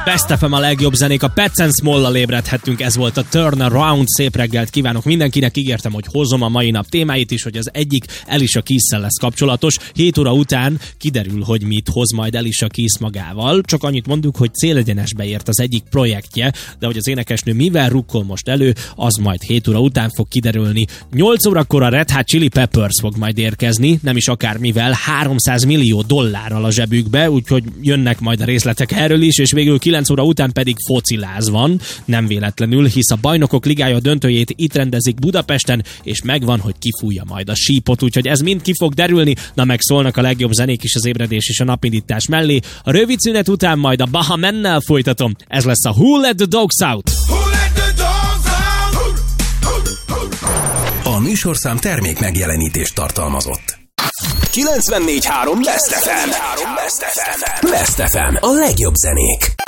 Best FM a legjobb zenék, a Pets and Small-lal ébredhettünk, ez volt a Turnaround. Szép reggelt kívánok mindenkinek, ígértem, hogy hozom a mai nap témáit is, hogy az egyik Alicia Keys-szel lesz kapcsolatos. 7 óra után kiderül, hogy mit hoz majd Alicia Keys magával. Csak annyit mondjuk, hogy célegyenesbe ért az egyik projektje, de hogy az énekesnő mivel rukkol most elő, az majd 7 óra után fog kiderülni. 8 órakor a Red Hot Chili Peppers fog majd érkezni, nem is akármivel, $300 millió a zsebükbe, úgyhogy jönnek majd a részletek erről is, és végül 9 óra után pedig fociláz van, nem véletlenül, hisz a Bajnokok Ligája döntőjét itt rendezik Budapesten, és megvan, hogy kifújja majd a sípot, úgyhogy ez mind ki fog derülni, na meg szólnak a legjobb zenék is az ébredés és a napindítás mellé. A rövid szünet után majd a Baha Mennel folytatom, ez lesz a Who Let The Dogs Out. A műsorszám termék megjelenítést tartalmazott. 94.3 Best FM. Best FM. A legjobb zenék.